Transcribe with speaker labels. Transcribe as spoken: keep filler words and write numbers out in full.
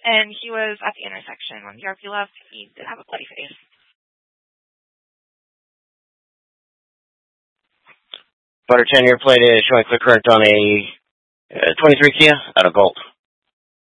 Speaker 1: and he was at the intersection when the R P left. He did have a bloody face.
Speaker 2: Butter ten, your plate is showing quick current on a uh, twenty-three Kia out of Gold.